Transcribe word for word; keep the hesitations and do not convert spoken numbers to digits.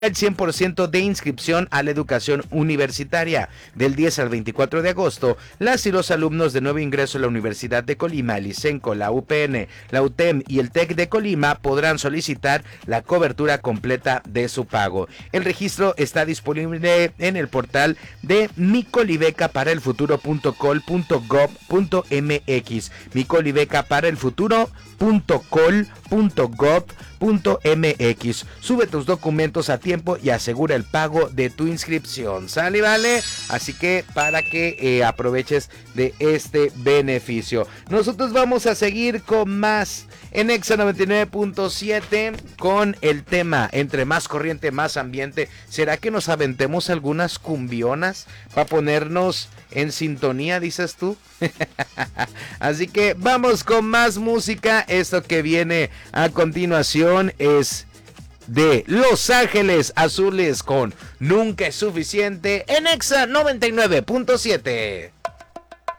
el cien por ciento de inscripción a la educación universitaria. Del diez al veinticuatro de agosto, las y los alumnos de nuevo ingreso a la Universidad de Colima, el ISENCO, la U P N, la U T E M y el TEC de Colima podrán solicitar la cobertura completa de su pago. El registro está disponible en el portal de micolibeca para el futuro punto col punto gob punto mx, micolibeca para el futuro punto col punto gob punto mx. Sube tus documentos a tiempo y asegura el pago de tu inscripción. ¿Sale, vale? Así que para que eh, aproveches de este beneficio. Nosotros vamos a seguir con más en Exa noventa y nueve punto siete con el tema entre más corriente, más ambiente. ¿Será que nos aventemos algunas cumbionas para ponernos en sintonía, dices tú? Así que vamos con más música. Esto que viene a continuación es de Los Ángeles Azules con Nunca es Suficiente en Exa noventa y nueve punto siete.